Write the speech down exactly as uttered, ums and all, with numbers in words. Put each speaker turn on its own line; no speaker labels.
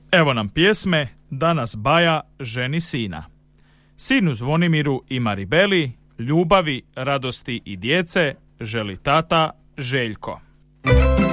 Evo nam pjesme Danas Baja ženi sina. Sinu Zvonimiru i Maribeli, ljubavi, radosti i djece želi tata Željko.